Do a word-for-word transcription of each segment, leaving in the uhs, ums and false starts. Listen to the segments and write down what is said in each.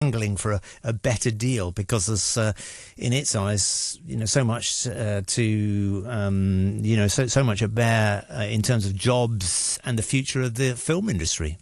angling for a, a better deal because there's, uh, in its eyes, you know, so much uh, to, um, you know, so so much at bear uh, in terms of jobs and the future of the film industry.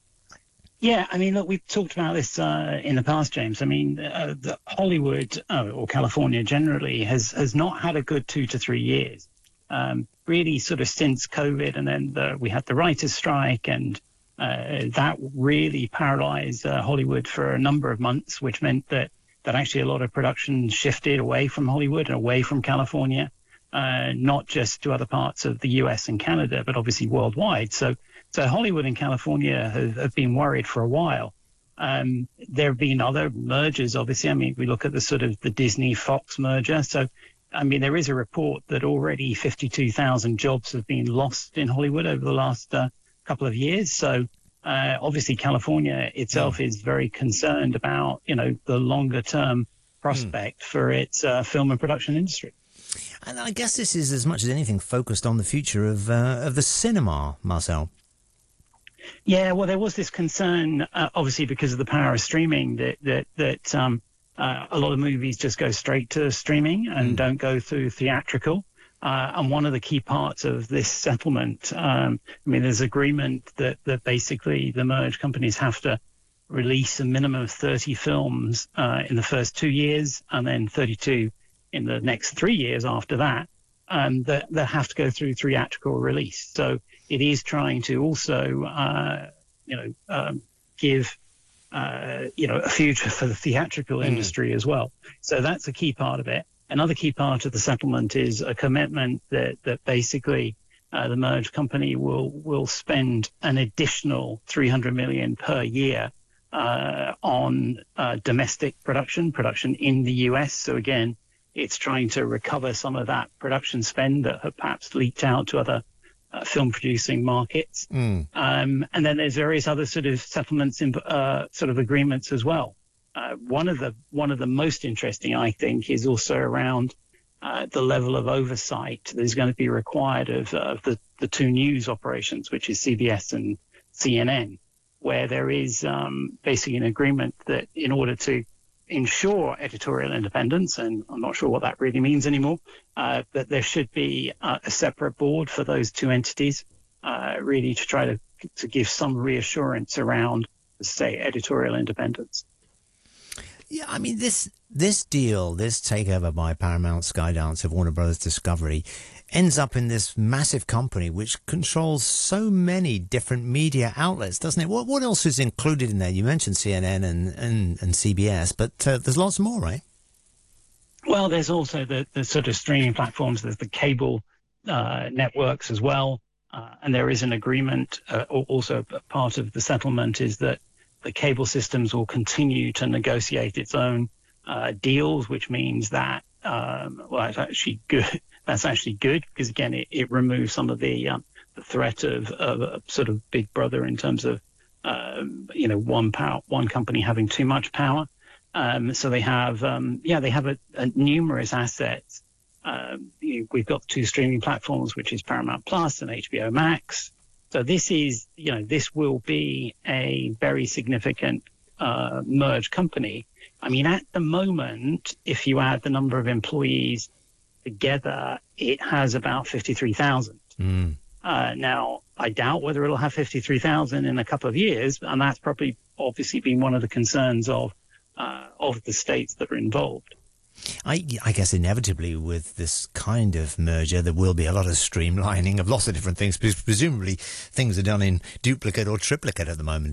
Yeah, I mean, look, we've talked about this uh, in the past, James. I mean, uh, the Hollywood uh, or California generally has has not had a good two to three years. Um, really, sort of since COVID, and then the, we had the writers' strike, and uh, that really paralyzed uh, Hollywood for a number of months, which meant that that actually a lot of production shifted away from Hollywood and away from California, uh, not just to other parts of the U S and Canada, but obviously worldwide. So. So Hollywood and California have, have been worried for a while. Um, there have been other mergers, obviously. I mean, we look at the sort of the Disney-Fox merger. So, I mean, there is a report that already fifty-two thousand jobs have been lost in Hollywood over the last uh, couple of years. So, uh, obviously, California itself mm. is very concerned about, you know, the longer-term prospect mm. for its uh, film and production industry. And I guess this is, as much as anything, focused on the future of uh, of the cinema, Marcel. Yeah, well, there was this concern, uh, obviously, because of the power of streaming, that that that um, uh, a lot of movies just go straight to streaming and mm. don't go through theatrical. Uh, and one of the key parts of this settlement, um, I mean, there's agreement that that basically the merged companies have to release a minimum of thirty films uh, in the first two years, and then thirty-two in the next three years after that, um, that that have to go through theatrical release. So it is trying to also, uh, you know, um, give, uh, you know, a future for the theatrical mm. industry as well. So that's a key part of it. Another key part of the settlement is a commitment that that basically uh, the merged company will will spend an additional three hundred million dollars per year uh, on uh, domestic production, production in the U S. So again, it's trying to recover some of that production spend that had perhaps leaked out to other Uh, film producing markets. Mm. Um, and then there's various other sort of settlements in uh, sort of agreements as well. Uh, one of the one of the most interesting, I think, is also around uh, the level of oversight that is going to be required of, uh, of the, the two news operations, which is C B S and C N N, where there is um, basically an agreement that in order to ensure editorial independence, and I'm not sure what that really means anymore, uh, but there should be uh, a separate board for those two entities, uh, really to try to to give some reassurance around, say, editorial independence. Yeah, I mean, this this deal, this takeover by Paramount, Skydance of Warner Brothers Discovery, ends up in this massive company which controls so many different media outlets, doesn't it? What what else is included in there? You mentioned C N N and, and, and C B S, but uh, there's lots more, right? Well, there's also the, the sort of streaming platforms. There's the cable uh, networks as well. Uh, and there is an agreement, uh, also part of the settlement is that the cable systems will continue to negotiate its own uh, deals, which means that, um, well, it's actually good. That's actually good because, again, it, it removes some of the, um, the threat of, of a sort of big brother in terms of, um, you know, one power, one company having too much power. Um, so they have, um, yeah, they have a, a numerous assets. Um, you know, we've got two streaming platforms, which is Paramount Plus and H B O Max. So this is, you know, this will be a very significant uh, merged company. I mean, at the moment, if you add the number of employees together, it has about fifty-three thousand. Mm. Uh, now, I doubt whether it'll have fifty-three thousand in a couple of years, and that's probably obviously been one of the concerns of uh, of the states that are involved. I, I guess inevitably with this kind of merger, there will be a lot of streamlining of lots of different things, because presumably things are done in duplicate or triplicate at the moment.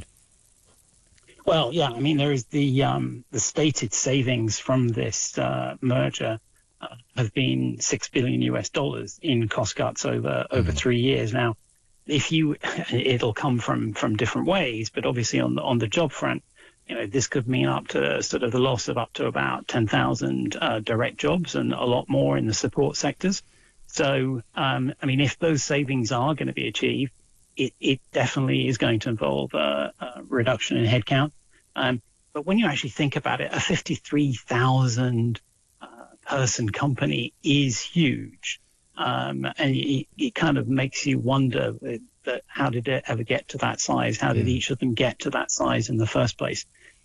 Well, yeah, I mean, there is the um, the stated savings from this uh, merger uh, have been six billion U S dollars in cost cuts over over mm. three years. Now, if you, it'll come from from different ways, but obviously on the on the job front, you know, this could mean up to sort of the loss of up to about ten thousand uh, direct jobs and a lot more in the support sectors. So, um, I mean, if those savings are going to be achieved, it, it definitely is going to involve a, a reduction in headcount. Um, but when you actually think about it, a fifty-three thousand uh, person company is huge. Um, and it, it kind of makes you wonder that how did it ever get to that size? How did mm. each of them get to that size in the first place? So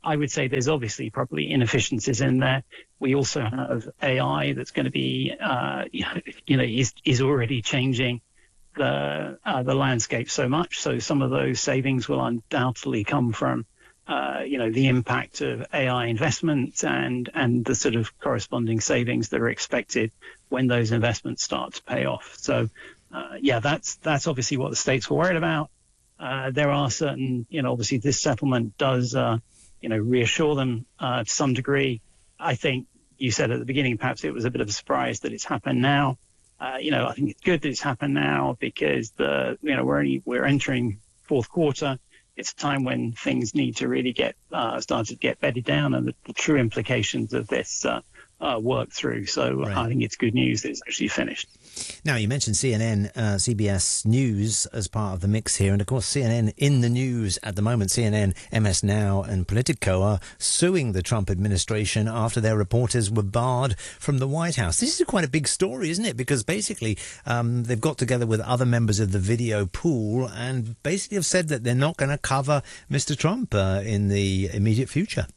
I would say there's obviously probably inefficiencies in there. We also have A I that's going to be, uh, you know, is is already changing the uh, the landscape so much. So some of those savings will undoubtedly come from, uh, you know, the impact of A I investments and and the sort of corresponding savings that are expected when those investments start to pay off. So, uh, yeah, that's that's obviously what the states were worried about. Uh, there are certain, you know, obviously this settlement does, uh, you know, reassure them uh, to some degree. I think you said at the beginning, perhaps it was a bit of a surprise that it's happened now. Uh, you know, I think it's good that it's happened now because the, you know, we're only, we're entering fourth quarter. It's a time when things need to really get uh, started to get bedded down and the, the true implications of this uh, uh, work through. So right. I think it's good news that it's actually finished. Now, you mentioned C N N, uh, C B S News as part of the mix here. And, of course, C N N in the news at the moment. C N N, M S Now and Politico are suing the Trump administration after their reporters were barred from the White House. This is quite a big story, isn't it? Because basically um, they've got together with other members of the video pool and basically have said that they're not going to cover Mister Trump uh, in the immediate future.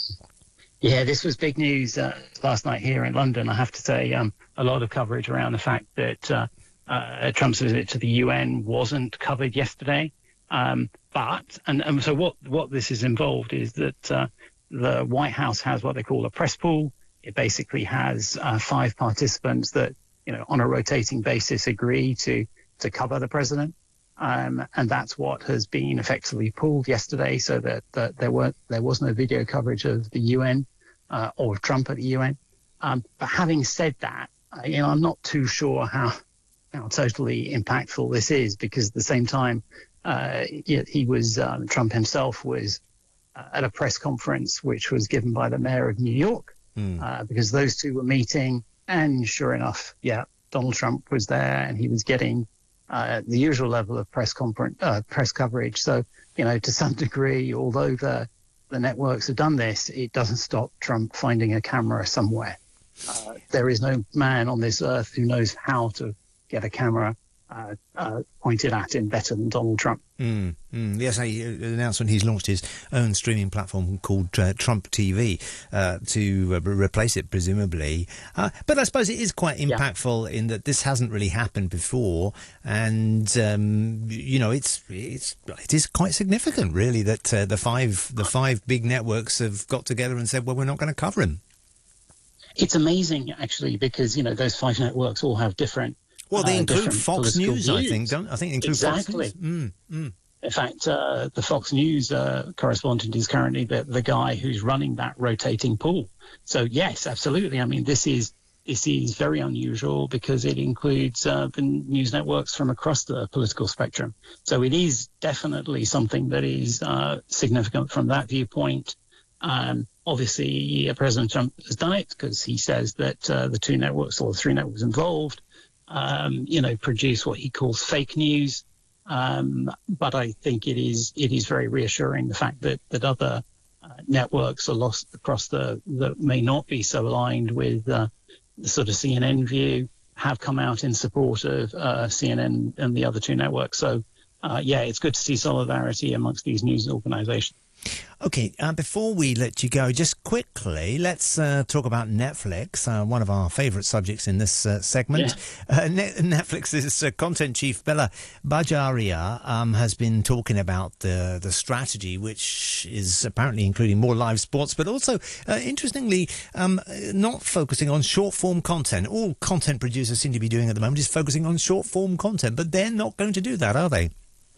Yeah, this was big news uh, last night here in London. I have to say, um, a lot of coverage around the fact that uh, uh, Trump's visit to the U N wasn't covered yesterday. Um, but, and, and so what, what this is involved is that uh, the White House has what they call a press pool. It basically has uh, five participants that, you know, on a rotating basis agree to, to cover the president. Um, and that's what has been effectively pulled yesterday, so that, that there were there was no video coverage of the U N uh, or of Trump at the U N. Um, but having said that, uh, you know, I'm not too sure how how totally impactful this is, because at the same time, uh, he, he was um, Trump himself was uh, at a press conference which was given by the mayor of New York, mm. uh, because those two were meeting, and sure enough, yeah, Donald Trump was there, and he was getting Uh, the usual level of press conference, uh, press coverage. So, you know, to some degree, although the the networks have done this, it doesn't stop Trump finding a camera somewhere. Uh, there is no man on this earth who knows how to get a camera uh, uh, pointed at him better than Donald Trump. Mm, mm. Yes, he announced when he's launched his own streaming platform called uh, Trump T V uh, to uh, replace it, presumably. Uh, but I suppose it is quite impactful yeah. in that this hasn't really happened before, and um, you know, it's it's it is quite significant, really, that uh, the five the five big networks have got together and said, well, we're not going to cover him. It's amazing, actually, because you know those five networks all have different. Well, they uh, include Fox News, views. I think, don't I think they include exactly. Fox News? Mm, mm. In fact, uh, the Fox News uh, correspondent is currently the, the guy who's running that rotating pool. So, yes, absolutely. I mean, this is this is very unusual because it includes uh, the news networks from across the political spectrum. So it is definitely something that is uh, significant from that viewpoint. Um, obviously, uh, President Trump has done it because he says that uh, the two networks or the three networks involved Um, you know, produce what he calls fake news. Um, but I think it is it is very reassuring the fact that that other uh, networks are lost across the that may not be so aligned with uh, the sort of C N N view have come out in support of uh, C N N and the other two networks. So, uh, yeah, it's good to see solidarity amongst these news organizations. Okay, uh, before we let you go, just quickly, let's uh, talk about Netflix, uh, one of our favourite subjects in this uh, segment. Yeah. Uh, Net- Netflix's uh, content chief, Bella Bajaria, um, has been talking about the, the strategy, which is apparently including more live sports, but also, uh, interestingly, um, not focusing on short-form content. All content producers seem to be doing at the moment is focusing on short-form content, but they're not going to do that, are they?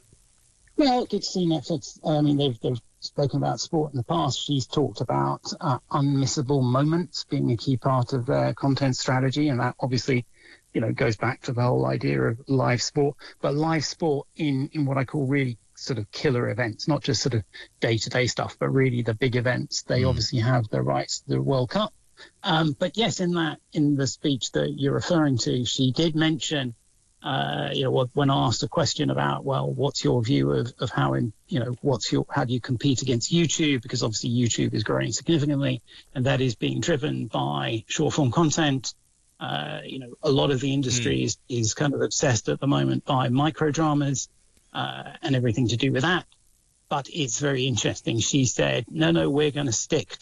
Well, good to see Netflix. I mean, they've, they've spoken about sport in the past. She's talked about uh, unmissable moments being a key part of their content strategy, and that obviously, you know, goes back to the whole idea of live sport, but live sport in, in what I call really sort of killer events, not just sort of day-to-day stuff, but really the big events. They mm. obviously have the rights to the World Cup. Um, but yes, in that, in the speech that you're referring to, she did mention Uh, you know, when asked a question about, well, what's your view of, of how, in, you know, what's your, how do you compete against YouTube? Because obviously YouTube is growing significantly, and that is being driven by short form content. Uh, you know, a lot of the industry mm. is, is kind of obsessed at the moment by micro dramas uh, and everything to do with that. but it's very interesting. She said, no, no, we're going to stick